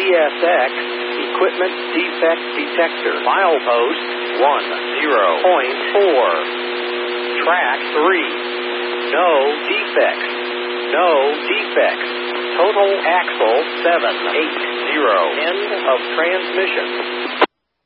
ESX, Equipment Defect Detector. Milepost 10.4. Track 3. No defects. No defects. Total axle 780. End of transmission.